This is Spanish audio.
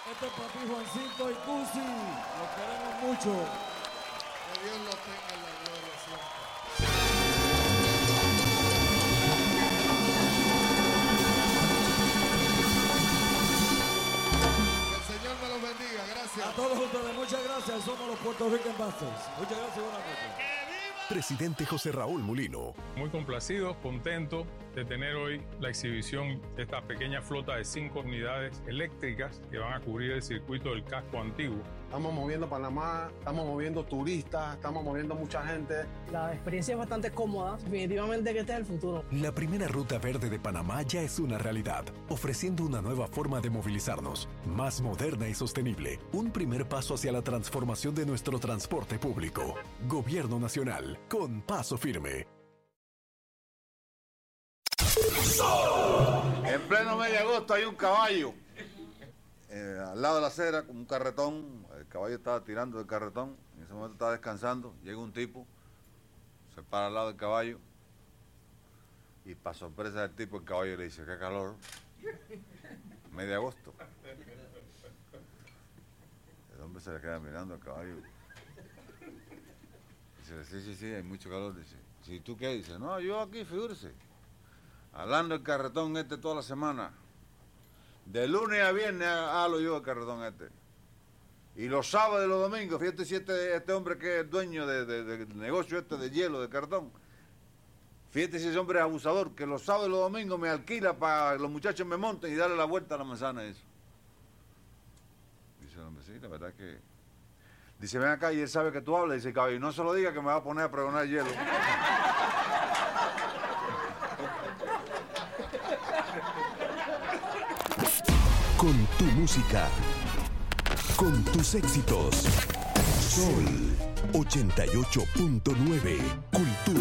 Este es papi Juancito y Cusi. Los queremos mucho. Que Dios los tenga en la gloria siempre. Que el Señor me los bendiga. Gracias. A todos ustedes, muchas gracias. Somos los Puerto Rican Bastards. Muchas gracias y buenas noches. Presidente José Raúl Mulino. Muy complacido, contento de tener hoy la exhibición de esta pequeña flota de 5 unidades eléctricas que van a cubrir el circuito del casco antiguo. Estamos moviendo Panamá, estamos moviendo turistas, estamos moviendo mucha gente. La experiencia es bastante cómoda, definitivamente que este es el futuro. La primera ruta verde de Panamá ya es una realidad, ofreciendo una nueva forma de movilizarnos, más moderna y sostenible. Un primer paso hacia la transformación de nuestro transporte público. Gobierno Nacional, con paso firme. En pleno mes de agosto hay un caballo al lado de la acera con un carretón. El caballo estaba tirando del carretón, en ese momento estaba descansando. Llega un tipo, se para al lado del caballo y para sorpresa del tipo el caballo le dice: qué calor, mes de agosto. El hombre se le queda mirando al caballo. Dice: sí, hay mucho calor. Dice: ¿y tú qué? Dice: no, yo aquí, figúrese, hablando el carretón este toda la semana. De lunes a viernes hablo yo el carretón este. Y los sábados y los domingos, fíjate si este hombre que es dueño del negocio este de hielo, de cartón, fíjate si ese hombre es abusador, que los sábados y los domingos me alquila para que los muchachos me monten y darle la vuelta a la manzana y eso. Dice el hombre: sí, la verdad que... Dice: ven acá, y él sabe que tú hablas. Dice: caballo, no se lo diga que me va a poner a pregonar hielo. Con tu música, con tus éxitos. Sol 88.9, Cultura.